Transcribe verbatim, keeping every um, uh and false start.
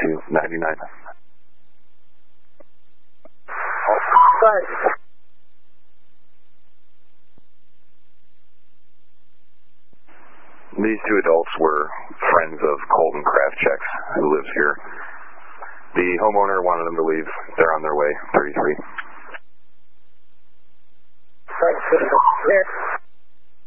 two ninety-nine. Thanks. These two adults were friends of Colton Krafchek, who lives here. The homeowner wanted them to leave